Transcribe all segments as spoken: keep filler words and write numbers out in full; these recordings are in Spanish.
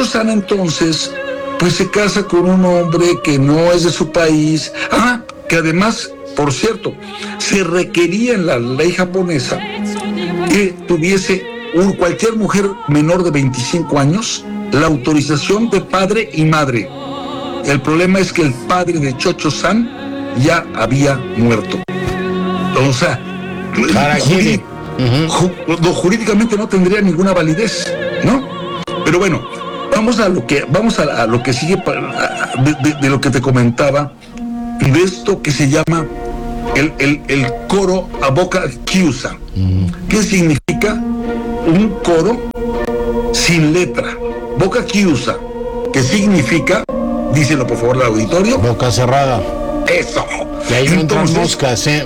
San entonces, pues se casa con un hombre que no es de su país, ah, que además, por cierto, se requería en la ley japonesa que tuviese un, cualquier mujer menor de veinticinco años la autorización de padre y madre. El problema es que el padre de Cho-Cho-San ya había muerto. O sea, jurídic, uh-huh. ju, jurídicamente no tendría ninguna validez, ¿no? Pero bueno, vamos a lo que vamos a, a lo que sigue de, de, de lo que te comentaba, de esto que se llama el, el, el coro Aboka Kyusa. Uh-huh. ¿Qué significa? Un coro sin letra. Boca Kyusa, que significa, díselo por favor al auditorio. Boca cerrada. Eso. Y ahí no entran moscas, ¿eh?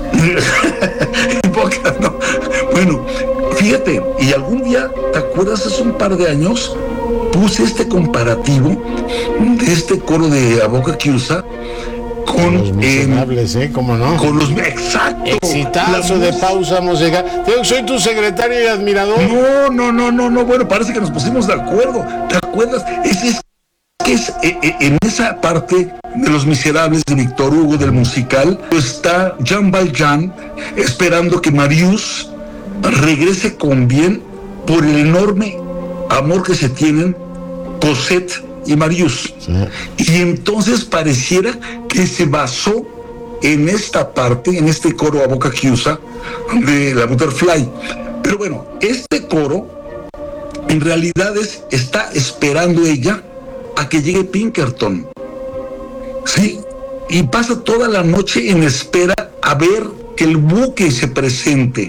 Boca, no. Bueno, fíjate, y algún día, ¿te acuerdas? Hace un par de años, puse este comparativo de este coro de Aboka Kyusa con los miserables, eh, ¿eh? ¿Cómo no? Con los, exacto. Exitazo de pausa musical. Yo soy tu secretario y admirador. No, no, no, no, no. Bueno, parece que nos pusimos de acuerdo. ¿Te acuerdas? Ese es que es eh, eh, en esa parte de Los Miserables de Víctor Hugo del musical, pues está Jean Valjean esperando que Marius regrese con bien por el enorme amor que se tienen Cosette y Marius. Sí. Y entonces pareciera que se basó en esta parte, en este coro Aboka Kyusa de la Butterfly. Pero bueno, este coro en realidad es, está esperando ella a que llegue Pinkerton. Sí, y pasa toda la noche en espera a ver que el buque se presente.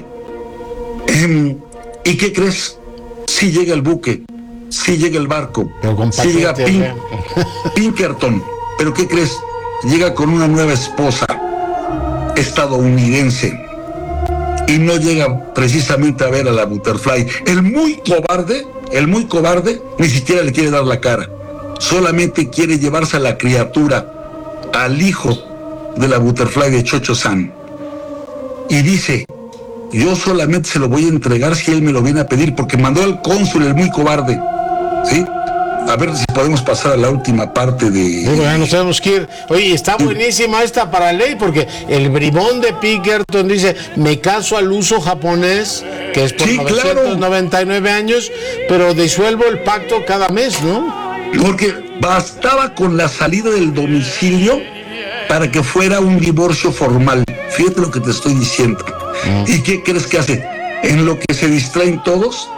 Eh, ¿Y qué crees? Si llega el buque, si llega el barco, si llega Pin- Pinkerton, pero ¿qué crees? Llega con una nueva esposa estadounidense y no llega precisamente a ver a la Butterfly. El muy cobarde, el muy cobarde, ni siquiera le quiere dar la cara. Solamente quiere llevarse a la criatura, al hijo de la Butterfly de Cho-Cho-San. Y dice, yo solamente se lo voy a entregar si él me lo viene a pedir, porque mandó al cónsul, el muy cobarde. ¿Sí? A ver si podemos pasar a la última parte de... Sí, bueno, nos tenemos que ir. Oye, está buenísima esta para ley, porque el bribón de Pinkerton dice, me caso al uso japonés, que es por sí, novecientos noventa y nueve claro. años, pero disuelvo el pacto cada mes, ¿no? Porque bastaba con la salida del domicilio para que fuera un divorcio formal. Fíjate lo que te estoy diciendo. Mm. ¿Y qué crees que hace? En lo que se distraen todos,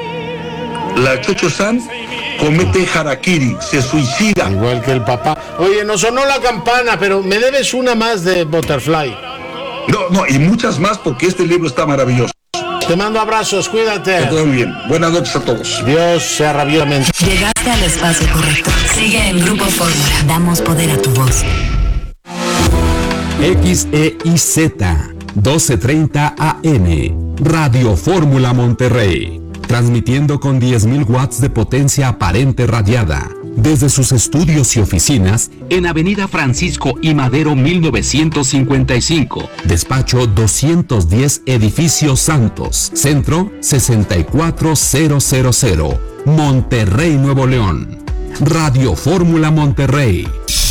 la Cho-Cho-San comete harakiri, se suicida. Igual que el papá. Oye, nos sonó la campana, pero me debes una más de Butterfly. No, no, y muchas más porque este libro está maravilloso. Te mando abrazos, cuídate. Que todo bien. Buenas noches a todos. Dios sea rabiosamente. Llegaste al espacio correcto. Sigue en Grupo Fórmula. Damos poder a tu voz. X E I Z doce treinta A M Radio Fórmula Monterrey. Transmitiendo con diez mil watts de potencia aparente radiada. Desde sus estudios y oficinas en Avenida Francisco I. Madero mil novecientos cincuenta y cinco, Despacho doscientos diez, Edificio Santos, Centro sesenta y cuatro mil, Monterrey, Nuevo León. Radio Fórmula Monterrey.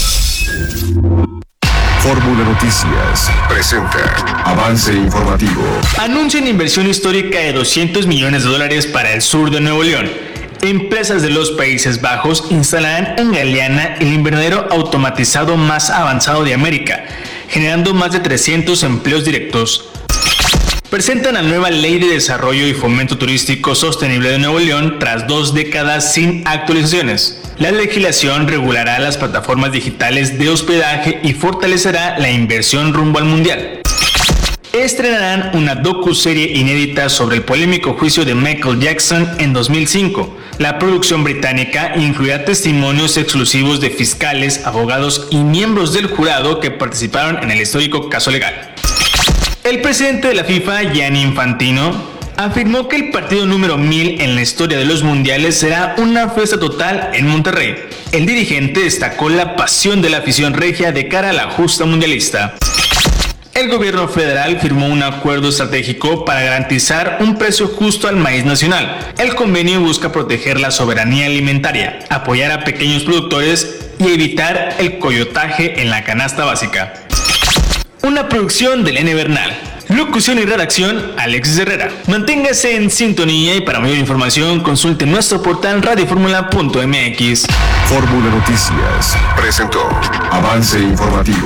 Fórmula Noticias presenta Avance Informativo. Anuncian inversión histórica de doscientos millones de dólares para el sur de Nuevo León. Empresas de los Países Bajos instalarán en Galeana el invernadero automatizado más avanzado de América, generando más de trescientos empleos directos. Presentan la nueva Ley de Desarrollo y Fomento Turístico Sostenible de Nuevo León tras dos décadas sin actualizaciones. La legislación regulará las plataformas digitales de hospedaje y fortalecerá la inversión rumbo al mundial. Estrenarán una docuserie inédita sobre el polémico juicio de Michael Jackson en dos mil cinco. La producción británica incluirá testimonios exclusivos de fiscales, abogados y miembros del jurado que participaron en el histórico caso legal. El presidente de la FIFA, Gianni Infantino, afirmó que el partido número mil en la historia de los mundiales será una fiesta total en Monterrey. El dirigente destacó la pasión de la afición regia de cara a la justa mundialista. El gobierno federal firmó un acuerdo estratégico para garantizar un precio justo al maíz nacional. El convenio busca proteger la soberanía alimentaria, apoyar a pequeños productores y evitar el coyotaje en la canasta básica. Una producción de Lene Bernal. Locución y redacción, Alexis Herrera. Manténgase en sintonía y para mayor información consulte nuestro portal radioformula punto m x. Fórmula Noticias presentó Avance Informativo.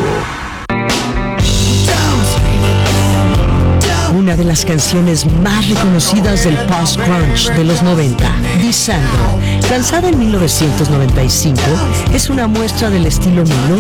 Una de las canciones más reconocidas del post-grunge de los noventa, Dissandro, lanzada en mil novecientos noventa y cinco, es una muestra del estilo melódico